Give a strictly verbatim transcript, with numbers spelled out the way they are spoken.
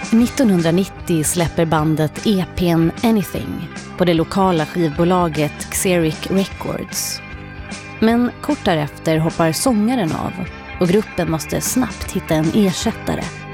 nittonhundranittio släpper bandet E P:n Anything på det lokala skivbolaget Xeric Records. Men kort därefter hoppar sångaren av och gruppen måste snabbt hitta en ersättare.